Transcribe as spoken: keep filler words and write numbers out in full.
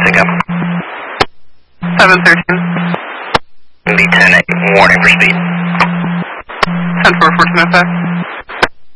Pick up. seven thirteen. B ten eight, warning for speed. ten four, fourteen oh five.